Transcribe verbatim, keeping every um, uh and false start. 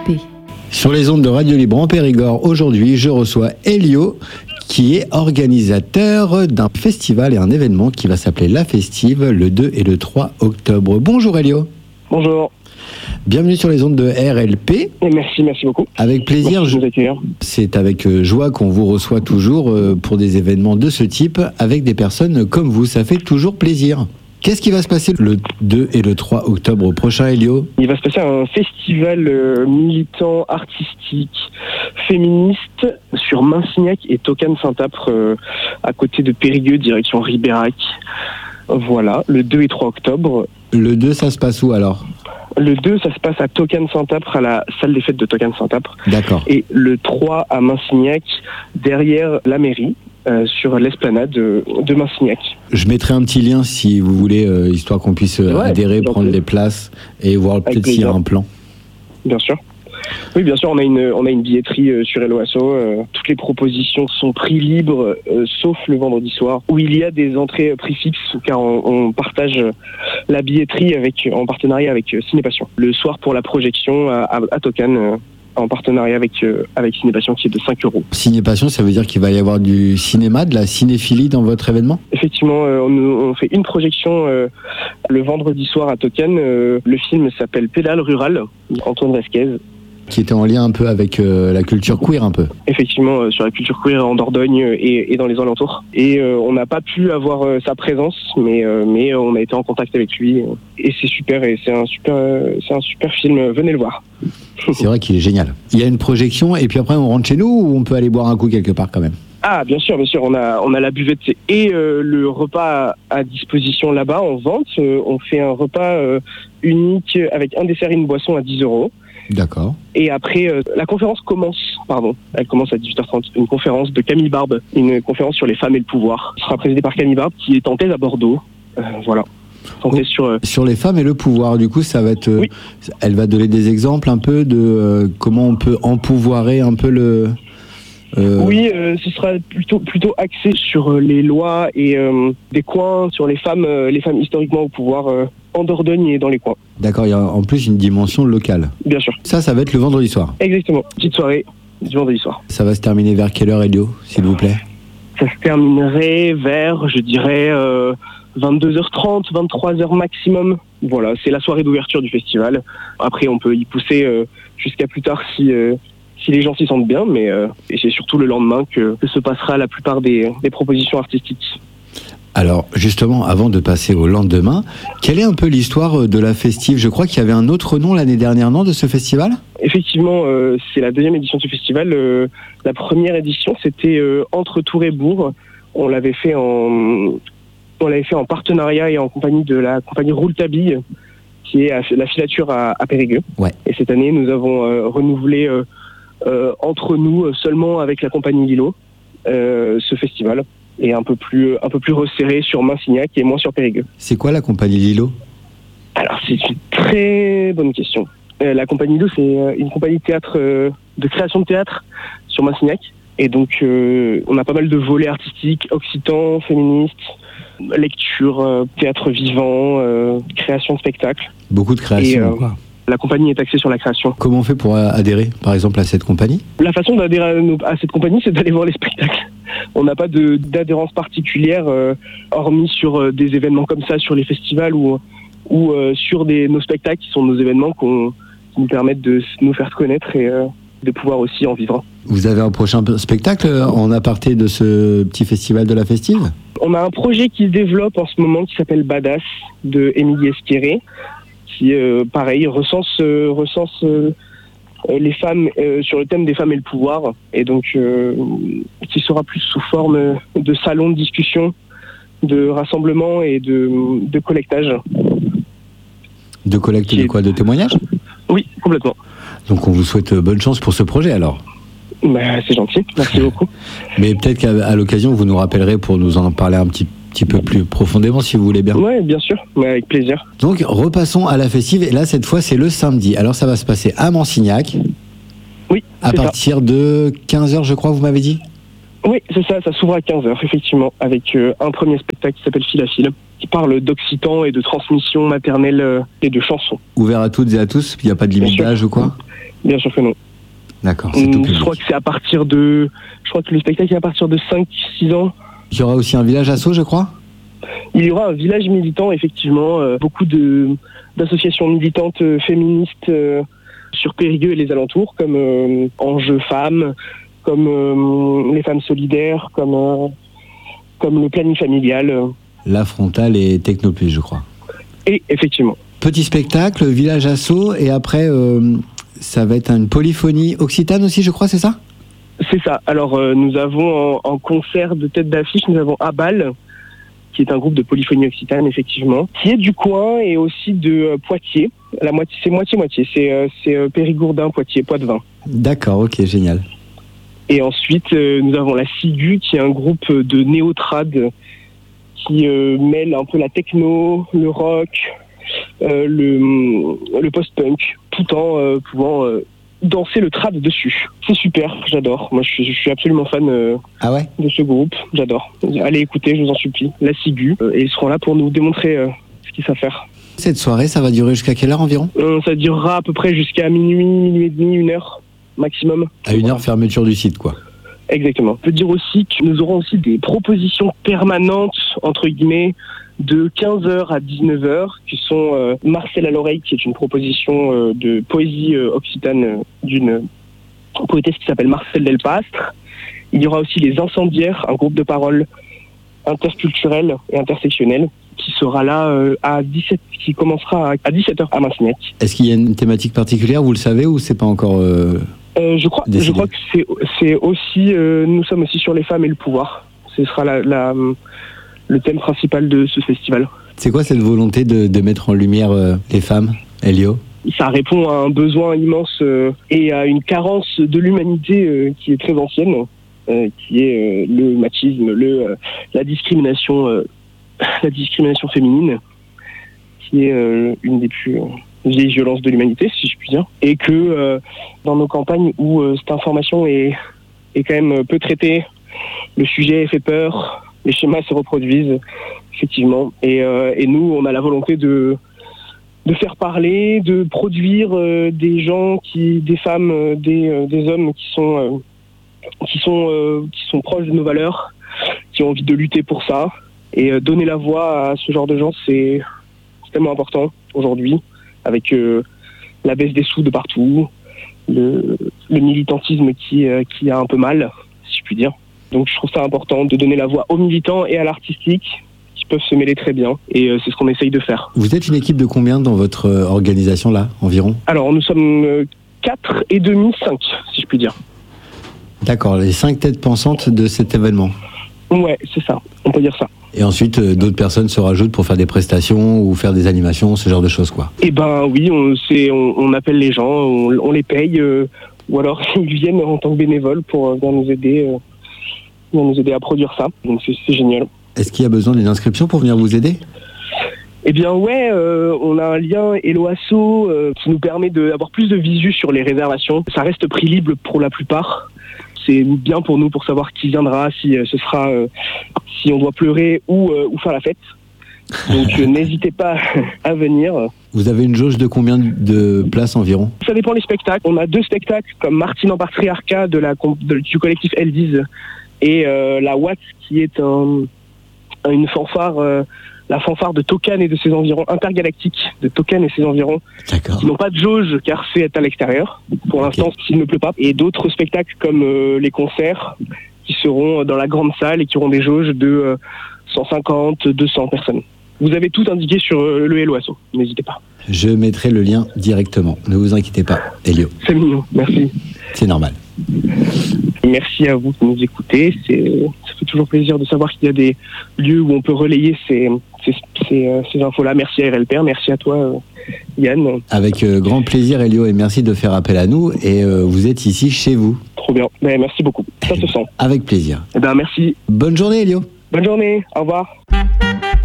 P. Sur les ondes de Radio Libre en Périgord, aujourd'hui, je reçois Elio, qui est organisateur d'un festival et un événement qui va s'appeler La Festive le deux et le trois octobre. Bonjour Elio. Bonjour. Bienvenue sur les ondes de R L P. Et merci, merci beaucoup. Avec plaisir. Merci de nous accueillir. C'est avec joie qu'on vous reçoit toujours pour des événements de ce type, avec des personnes comme vous. Ça fait toujours plaisir. Qu'est-ce qui va se passer le deux et le trois octobre prochain, Elio ? Il va se passer un festival euh, militant, artistique, féministe sur Mainsignac et Tocane-Saint-Apre, euh, à côté de Périgueux, direction Ribérac. Voilà, le deux et trois octobre. Le deux, ça se passe où alors ? Le deux, ça se passe à Tocane-Saint-Apre, à la salle des fêtes de Tocane-Saint-Apre. D'accord. Et le trois à Mainsignac, derrière la mairie. Euh, sur l'esplanade de, de Mainsignac. Je mettrai un petit lien si vous voulez, euh, histoire qu'on puisse euh, ouais, adhérer, prendre les places et voir peut-être s'il y a un plan. Bien sûr. Oui, bien sûr, on a une, on a une billetterie euh, sur Hello Asso. Euh, toutes les propositions sont prix libre, euh, sauf le vendredi soir, où il y a des entrées prix fixes, car on, on partage la billetterie avec, en partenariat avec euh, Cinépassion. Le soir pour la projection à, à, à Tocane, euh, en partenariat avec, euh, avec Cinépassion, qui est de cinq euros. Cinépassion, ça veut dire qu'il va y avoir du cinéma, de la cinéphilie dans votre événement ? Effectivement, euh, on, on fait une projection euh, le vendredi soir à Tocane. Euh, le film s'appelle Pédale Rural, Antoine Vasquez. Qui était en lien un peu avec euh, la culture queer un peu. Effectivement, euh, sur la culture queer en Dordogne et, et dans les alentours. Et euh, on n'a pas pu avoir euh, sa présence, mais, euh, mais on a été en contact avec lui. Euh, et c'est super, et c'est un super, euh, c'est un super film. Venez le voir. C'est vrai qu'il est génial. Il y a une projection et puis après on rentre chez nous ou on peut aller boire un coup quelque part quand même ? Ah, bien sûr, bien sûr. On a, on a la buvette et euh, le repas à disposition là-bas en vente. Euh, on fait un repas euh, unique avec un dessert et une boisson à dix euros. D'accord. Et après, euh, la conférence commence, pardon, elle commence à dix-huit heures trente, une conférence de Camille Barbe, une conférence sur les femmes et le pouvoir. Ce sera présidée par Camille Barbe, qui est en thèse à Bordeaux. Euh, voilà. En thèse sur, euh... sur les femmes et le pouvoir, du coup, ça va être. Oui. Elle va donner des exemples un peu de euh, comment on peut empouvoirer un peu le. Euh... Oui, euh, ce sera plutôt plutôt axé sur les lois et euh, des coins sur les femmes, euh, les femmes historiquement au pouvoir euh, en Dordogne et dans les coins. D'accord, il y a en plus une dimension locale. Bien sûr. Ça, ça va être le vendredi soir. Exactement, petite soirée du vendredi soir. Ça va se terminer vers quelle heure, Elio, s'il vous plaît ? Ça se terminerait vers, je dirais, euh, vingt-deux heures trente, vingt-trois heures maximum. Voilà, c'est la soirée d'ouverture du festival. Après, on peut y pousser euh, jusqu'à plus tard si. Euh, si les gens s'y sentent bien, mais euh, et c'est surtout le lendemain que, que se passera la plupart des, des propositions artistiques. Alors, justement, avant de passer au lendemain, quelle est un peu l'histoire de la Festive ? Je crois qu'il y avait un autre nom l'année dernière, non, de ce festival ? Effectivement, euh, c'est la deuxième édition de ce festival. Euh, la première édition, c'était euh, entre Tours et Bourg. On l'avait fait en, on l'avait fait en partenariat et en compagnie de la compagnie Rouletabille, qui est à la filature à, à Périgueux. Ouais. Et cette année, nous avons euh, renouvelé euh, Euh, entre nous euh, seulement avec la compagnie Lilo, euh, ce festival est un peu plus un peu plus resserré sur Mainsignac et moins sur Périgueux. C'est quoi la compagnie Lilo ? Alors c'est une très bonne question. Euh, la compagnie Lilo, c'est euh, une compagnie de théâtre, euh, de création de théâtre sur Mainsignac, et donc euh, on a pas mal de volets artistiques, occitan, féministes, lecture, euh, théâtre vivant, euh, création de spectacles. Beaucoup de création, et, euh, quoi. La compagnie est axée sur la création. Comment on fait pour adhérer, par exemple, à cette compagnie ? La façon d'adhérer à, nos, à cette compagnie, c'est d'aller voir les spectacles. On n'a pas de, d'adhérence particulière, euh, hormis sur euh, des événements comme ça, sur les festivals ou, ou euh, sur des, nos spectacles qui sont nos événements qu'on, qui nous permettent de nous faire connaître et euh, de pouvoir aussi en vivre. Vous avez un prochain spectacle en aparté de ce petit festival de la Festive ? On a un projet qui se développe en ce moment qui s'appelle Badass, de Émilie Esqueré, qui, euh, pareil, recense, euh, recense euh, les femmes euh, sur le thème des femmes et le pouvoir, et donc euh, qui sera plus sous forme de salon de discussion, de rassemblement et de, de collectage. De collecte de quoi ? De témoignages ? Oui, complètement. Donc on vous souhaite bonne chance pour ce projet alors. Bah, c'est gentil, merci beaucoup. Mais peut-être qu'à l'occasion, vous nous rappellerez pour nous en parler un petit, petit peu plus profondément, si vous voulez bien. Oui, bien sûr, mais avec plaisir. Donc, repassons à la Festive. Et là, cette fois, c'est le samedi. Alors, ça va se passer à Mainsignac. Oui, à partir ça. de quinze heures, je crois, vous m'avez dit ? Oui, c'est ça, ça s'ouvre à quinze heures, effectivement, avec euh, un premier spectacle qui s'appelle Fil à Fil, qui parle d'occitan et de transmission maternelle euh, et de chansons. Ouvert à toutes et à tous ? Il n'y a pas de limite d'âge ou quoi ? Bien sûr que non. D'accord, c'est tout public. Je crois que c'est à partir de... Je crois que le spectacle est à partir de cinq six ans. Il y aura aussi un village asso, je crois ? Il y aura un village militant, effectivement. Euh, beaucoup de, d'associations militantes euh, féministes euh, sur Périgueux et les alentours, comme euh, Enjeux Femmes, comme euh, les Femmes Solidaires, comme, euh, comme le Planning Familial. Euh. La Frontale et Technoplus, je crois. Et effectivement. Petit spectacle, village asso, et après, euh, ça va être une polyphonie occitane aussi, je crois, c'est ça ? C'est ça. Alors, euh, nous avons en, en concert de tête d'affiche, nous avons Abal, qui est un groupe de polyphonie occitane, effectivement, qui est du coin et aussi de euh, Poitiers. La moitié, c'est moitié-moitié. C'est, euh, c'est euh, Périgourdin, Poitiers, Poitevin. D'accord, ok, génial. Et ensuite, euh, nous avons la Ciguë, qui est un groupe de néo-trad qui euh, mêle un peu la techno, le rock, euh, le, le post-punk, tout en euh, pouvant... Euh, danser le trad dessus. C'est super, j'adore. Moi, je suis, je suis absolument fan euh, ah ouais de ce groupe. J'adore. Allez écouter, je vous en supplie. La Ciguë. Euh, et ils seront là pour nous démontrer euh, ce qu'ils savent faire. Cette soirée, ça va durer jusqu'à quelle heure environ ? euh, Ça durera à peu près jusqu'à minuit, minuit et demi, une heure maximum. À une heure, fermeture du site, quoi. Exactement. On peut dire aussi que nous aurons aussi des propositions permanentes, entre guillemets, de quinze heures à dix-neuf heures, qui sont euh, Marcel à l'oreille, qui est une proposition euh, de poésie euh, occitane euh, d'une poétesse qui s'appelle Marcel Delpastre. Il y aura aussi les Incendiaires, un groupe de paroles interculturel et intersectionnel, qui sera là euh, à dix-sept, qui commencera à dix-sept heures à Massenec. Est-ce qu'il y a une thématique particulière, vous le savez, ou c'est pas encore euh, euh, je crois, décidé ? Je crois que c'est, c'est aussi, euh, nous sommes aussi sur les femmes et le pouvoir. Ce sera la, la le thème principal de ce festival. C'est quoi cette volonté de, de mettre en lumière euh, les femmes, Elio ? Ça répond à un besoin immense euh, et à une carence de l'humanité euh, qui est très ancienne, euh, qui est euh, le machisme, le, euh, la discrimination, euh, la discrimination féminine, qui est euh, une des plus euh, vieilles violences de l'humanité, si je puis dire, et que euh, dans nos campagnes où euh, cette information est, est quand même peu traitée, le sujet fait peur. Les schémas se reproduisent, effectivement. Et, euh, et nous, on a la volonté de, de faire parler, de produire euh, des gens, qui, des femmes, euh, des, euh, des hommes qui sont, euh, qui, sont, euh, qui sont proches de nos valeurs, qui ont envie de lutter pour ça. Et euh, donner la voix à ce genre de gens, c'est, c'est tellement important aujourd'hui, avec euh, la baisse des sous de partout, le, le militantisme qui, euh, qui a un peu mal, si je puis dire. Donc je trouve ça important de donner la voix aux militants et à l'artistique qui peuvent se mêler très bien. Et euh, c'est ce qu'on essaye de faire. Vous êtes une équipe de combien dans votre euh, organisation là, environ ? Alors nous sommes euh, quatre et demi, cinq, si je puis dire. D'accord, les cinq têtes pensantes de cet événement. Ouais, c'est ça, on peut dire ça. Et ensuite, euh, d'autres personnes se rajoutent pour faire des prestations ou faire des animations, ce genre de choses, quoi. Eh ben oui, on, c'est, on, on appelle les gens, on, on les paye, euh, ou alors ils viennent en tant que bénévoles pour euh, venir nous aider. Euh, nous aider à produire ça, donc c'est, c'est génial. Est-ce qu'il y a besoin d'une inscription pour venir vous aider ? Eh bien ouais, euh, on a un lien Hello Asso euh, qui nous permet de, d'avoir plus de visu sur les réservations. Ça reste prix libre pour la plupart. C'est bien pour nous pour savoir qui viendra, si euh, ce sera, euh, si on doit pleurer ou, euh, ou faire la fête. Donc euh, n'hésitez pas à venir. Vous avez une jauge de combien de places environ ? Ça dépend des spectacles. On a deux spectacles comme Martine en Patriarcat de la, de, du collectif Eldiz et euh, la Watts qui est un, une fanfare, euh, la fanfare de Tokan et de ses environs, intergalactique de Tokan et ses environs. D'accord. Qui n'ont pas de jauge car c'est à l'extérieur pour okay. l'instant s'il ne pleut pas. Et d'autres spectacles comme euh, les concerts qui seront dans la grande salle et qui auront des jauges de euh, cent cinquante, deux cents personnes. Vous avez tout indiqué sur euh, le Hello Asso, n'hésitez pas. Je mettrai le lien directement, ne vous inquiétez pas, Elio. C'est mignon, merci. C'est normal. Merci à vous de nous écouter. C'est, ça fait toujours plaisir de savoir qu'il y a des lieux où on peut relayer ces, ces, ces, ces infos-là. Merci à R L P R, merci à toi Yann. Avec euh, grand plaisir Elio et merci de faire appel à nous. Et euh, vous êtes ici chez vous. Trop bien, ben, merci beaucoup, ça se sent. Avec plaisir. Eh ben, merci. Bonne journée Elio. Bonne journée, au revoir.